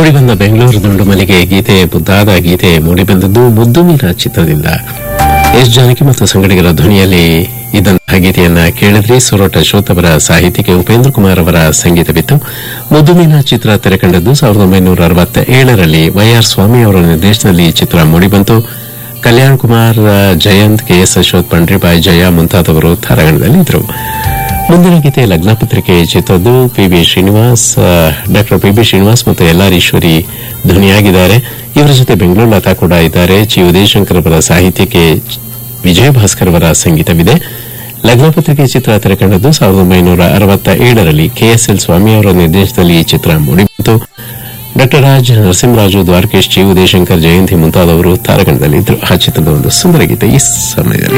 ಮೂಡಿಬಂದ ಬೆಂಗಳೂರು ದುಂಡು ಮಲ್ಲಿಗೆ ಗೀತೆ ಮುದ್ದಾದ ಗೀತೆ ಮೂಡಿಬಂದದ್ದು ಮುದ್ದು ಮೀನ ಚಿತ್ರದಿಂದ ಎಸ್ ಜಾನಕಿ ಮತ್ತು ಸಂಗಡಿಗರ ಧ್ವನಿಯಲ್ಲಿ ಇದ್ದಂತಹ ಗೀತೆಯನ್ನ ಕೇಳಿದ್ರಿ. ಸೊರಟ ಅಶೋಕ್ ಅವರ ಸಾಹಿತ್ಯಕ್ಕೆ ಉಪೇಂದ್ರ ಕುಮಾರ್ ಅವರ ಸಂಗೀತವಿತ್ತು. ಮುದ್ದು ಮೀನ ಚಿತ್ರ ತೆರೆಕಂಡದ್ದು 1967ರಲ್ಲಿ ವೈಆರ್ ಸ್ವಾಮಿ ಅವರ ನಿರ್ದೇಶನದಲ್ಲಿ ಈ ಚಿತ್ರ ಮೂಡಿಬಂತು. ಕಲ್ಯಾಣ್ ಕುಮಾರ್, ಜಯಂತ್, ಕೆಎಸ್ ಅಶೋಕ್, ಪಂಡ್ರಿಬಾಯಿ, ಜಯ ಮುಂತಾದವರು ತಾರಾಗಣದಲ್ಲಿದ್ದರು. ಮುಂದಿನ ಗೀತೆ ಲಗ್ನಪತ್ರಿಕೆ ಚಿತ್ರದ್ದು PB Srinivas, doctor PB Srinivas ಮತ್ತು ಎಲ್ಆರ್ ಈಶ್ವರಿ ಧ್ವನಿಯಾಗಿದ್ದಾರೆ. ಇವರ ಜೊತೆ ಬೆಂಗಳೂರು ಲತಾ ಕೂಡ ಇದ್ದಾರೆ. ಜಿ ಉದಯಶಂಕರ್ ಅವರ ಸಾಹಿತ್ಯಕ್ಕೆ ವಿಜಯ ಭಾಸ್ಕರ್ ಅವರ ಸಂಗೀತವಿದೆ. ಲಗ್ನಪತ್ರಿಕೆ ಚಿತ್ರ ತೆರೆಕಂಡದ್ದು 1967ರಲ್ಲಿ ಕೆಎಸ್ಎಲ್ ಸ್ವಾಮಿ ಅವರ ನಿರ್ದೇಶನದಲ್ಲಿ ಈ ಚಿತ್ರ ಮೂಡಿಬಂತು. ಡಾಕ್ಟರ್ ರಾಜ್, ನರಸಿಂಹರಾಜು, ದ್ವಾರಕೇಶ್, ಜಿ ಉದಯಶಂಕರ್, ಜಯಂತಿ ಮುಂತಾದವರು ತಾರಾಗಣದಲ್ಲಿದ್ದರು. ಆ ಚಿತ್ರದ ಒಂದು ಸುಂದರ ಗೀತೆ ಈ ಸಮಯದಲ್ಲಿ